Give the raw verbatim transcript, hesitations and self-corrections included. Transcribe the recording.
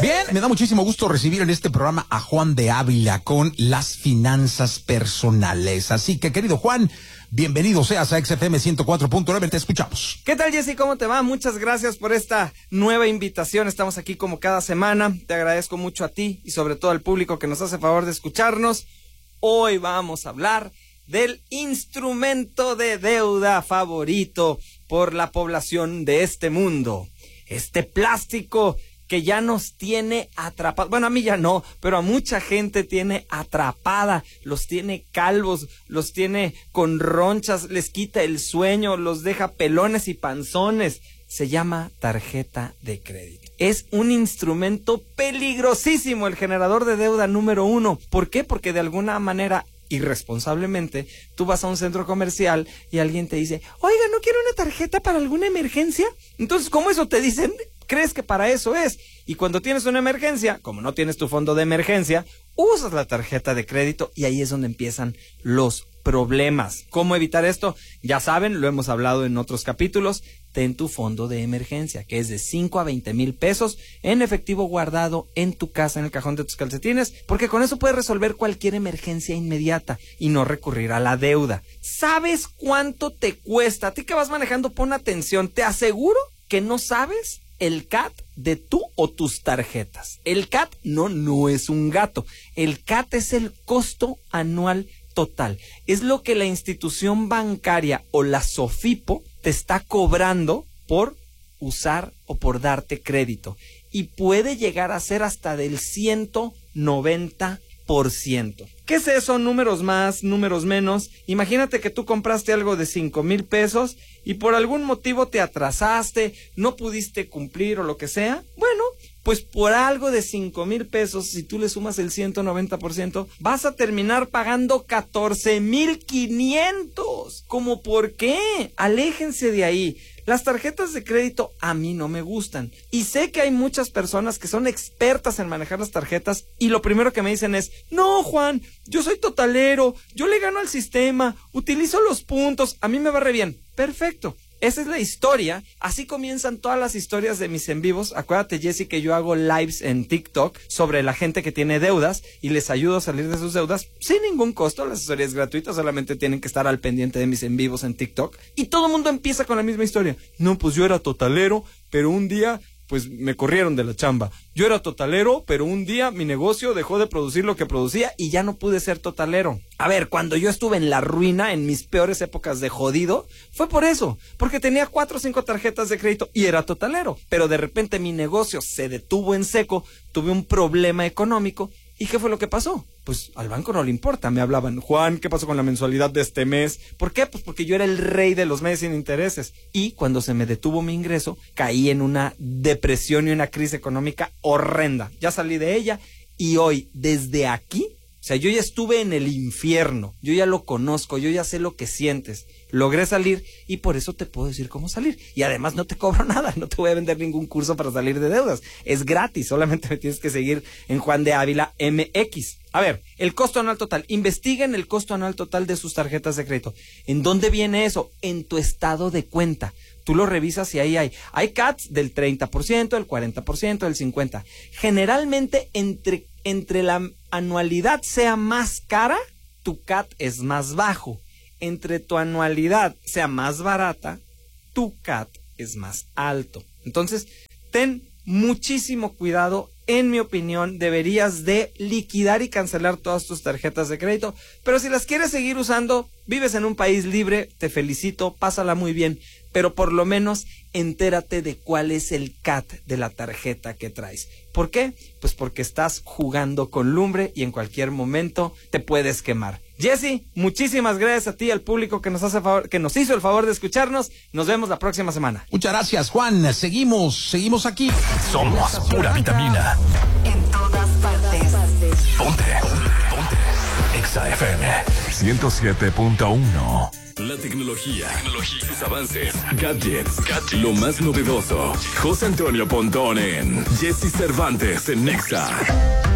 Bien, me da muchísimo gusto recibir en este programa a Juan de Ávila con las finanzas personales. Así que, querido Juan, bienvenido seas a X F M ciento cuatro punto nueve, te escuchamos. ¿Qué tal, Jesse? ¿Cómo te va? Muchas gracias por esta nueva invitación. Estamos aquí como cada semana. Te agradezco mucho a ti y sobre todo al público que nos hace favor de escucharnos. Hoy vamos a hablar del instrumento de deuda favorito por la población de este mundo. Este plástico que ya nos tiene atrapados. Bueno, a mí ya no, pero a mucha gente tiene atrapada. Los tiene calvos, los tiene con ronchas, les quita el sueño, los deja pelones y panzones. Se llama tarjeta de crédito. Es un instrumento peligrosísimo, el generador de deuda número uno. ¿Por qué? Porque de alguna manera, irresponsablemente, tú vas a un centro comercial y alguien te dice, oiga, ¿no quiero una tarjeta para alguna emergencia? Entonces, ¿cómo eso te dicen? ¿Crees que para eso es? Y cuando tienes una emergencia, como no tienes tu fondo de emergencia, usas la tarjeta de crédito y ahí es donde empiezan los problemas. ¿Cómo evitar esto? Ya saben, lo hemos hablado en otros capítulos. Ten tu fondo de emergencia, que es de cinco a veinte mil pesos en efectivo guardado en tu casa, en el cajón de tus calcetines, porque con eso puedes resolver cualquier emergencia inmediata y no recurrir a la deuda. ¿Sabes cuánto te cuesta? A ti que vas manejando, pon atención. Te aseguro que no sabes el C A T de tú o tus tarjetas. El C A T no, no es un gato. El C A T es el costo anual total. Es lo que la institución bancaria o la SOFIPO te está cobrando por usar o por darte crédito. Y puede llegar a ser hasta del ciento noventa por ciento. ¿Qué es eso? Números más, números menos. Imagínate que tú compraste algo de cinco mil pesos y por algún motivo te atrasaste, no pudiste cumplir o lo que sea. Bueno, pues por algo de cinco mil pesos, si tú le sumas el ciento noventa por ciento, vas a terminar pagando catorce mil quinientos. ¿Cómo por qué? Aléjense de ahí. Las tarjetas de crédito a mí no me gustan. Y sé que hay muchas personas que son expertas en manejar las tarjetas y lo primero que me dicen es, no, Juan, yo soy totalero, yo le gano al sistema, utilizo los puntos, a mí me va re bien. Perfecto. Esa es la historia. Así comienzan todas las historias de mis en vivos. Acuérdate, Jessy, que yo hago lives en TikTok sobre la gente que tiene deudas y les ayudo a salir de sus deudas sin ningún costo. La asesoría es gratuita, solamente tienen que estar al pendiente de mis en vivos en TikTok. Y todo el mundo empieza con la misma historia. No, pues yo era totalero, pero un día pues me corrieron de la chamba. Yo era totalero, pero un día mi negocio dejó de producir lo que producía y ya no pude ser totalero. A ver, cuando yo estuve en la ruina, en mis peores épocas de jodido, fue por eso, porque tenía cuatro o cinco tarjetas de crédito y era totalero. Pero de repente mi negocio se detuvo en seco, tuve un problema económico. ¿Y qué fue lo que pasó? Pues al banco no le importa, me hablaban, Juan, ¿qué pasó con la mensualidad de este mes? ¿Por qué? Pues porque yo era el rey de los meses sin intereses. Y cuando se me detuvo mi ingreso, caí en una depresión y una crisis económica horrenda. Ya salí de ella y hoy, desde aquí, o sea, yo ya estuve en el infierno, yo ya lo conozco, yo ya sé lo que sientes. Logré salir y por eso te puedo decir cómo salir. Y además no te cobro nada, no te voy a vender ningún curso para salir de deudas. Es gratis, solamente me tienes que seguir en Juan de Ávila M X. A ver, el costo anual total. Investiguen el costo anual total de sus tarjetas de crédito. ¿En dónde viene eso? En tu estado de cuenta. Tú lo revisas y ahí hay. Hay C A Ts del treinta por ciento, del cuarenta por ciento, del cincuenta por ciento. Generalmente, entre, entre la anualidad sea más cara, tu C A T es más bajo. Entre tu anualidad sea más barata, tu C A T es más alto. Entonces, ten muchísimo cuidado. En mi opinión, deberías de liquidar y cancelar todas tus tarjetas de crédito. Pero si las quieres seguir usando, vives en un país libre, te felicito, pásala muy bien. Pero por lo menos entérate de cuál es el C A T de la tarjeta que traes. ¿Por qué? Pues porque estás jugando con lumbre y en cualquier momento te puedes quemar. Jessy, muchísimas gracias a ti y al público que nos hace favor, que nos hizo el favor de escucharnos. Nos vemos la próxima semana. Muchas gracias, Juan. Seguimos, seguimos aquí. Somos pura vitamina. En todas partes. Ponte, ponte. Exa F M ciento siete punto uno. La tecnología, tecnología, sus avances, gadgets, gadgets, lo más novedoso. José Antonio Pontón en Jessy Cervantes en Exa.